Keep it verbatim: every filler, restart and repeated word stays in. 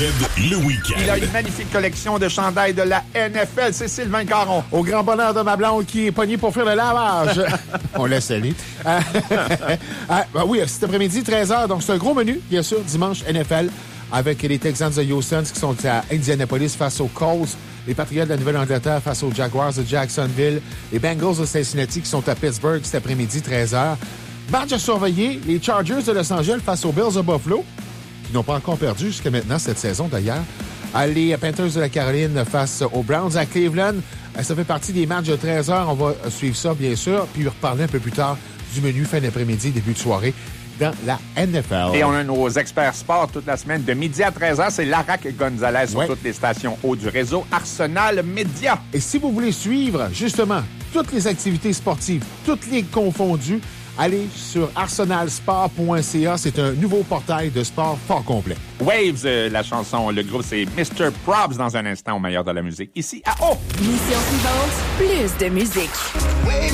Z le week-end. Il a une magnifique collection de chandails de la N F L. C'est Sylvain Caron. Au grand bonheur de ma blonde qui est pognée pour faire le lavage. On laisse aller. Euh, euh, ben oui, cet après-midi, treize heures. Donc, c'est un gros menu, bien sûr, dimanche N F L, avec les Texans de Houston qui sont à Indianapolis face aux Colts, les Patriots de la Nouvelle-Angleterre face aux Jaguars de Jacksonville, les Bengals de Cincinnati qui sont à Pittsburgh cet après-midi, treize heures. Match à surveiller, les Chargers de Los Angeles face aux Bills de Buffalo, qui n'ont pas encore perdu jusqu'à maintenant cette saison d'ailleurs. Les Panthers de la Caroline face aux Browns à Cleveland. Ça fait partie des matchs de treize heures. On va suivre ça, bien sûr, puis reparler un peu plus tard du menu fin d'après-midi, début de soirée dans la N F L. Et on a nos experts sport toute la semaine de midi à treize heures. C'est Larac Gonzalez sur ouais. toutes les stations haut du réseau Arsenal Média. Et si vous voulez suivre, justement, toutes les activités sportives, toutes les confondues, allez sur arsenal sport point c a. C'est un nouveau portail de sport fort complet. Waves, euh, la chanson, le groupe, c'est mister Probs dans un instant au meilleur de la musique. Ici à O. Mission suivante, plus de musique.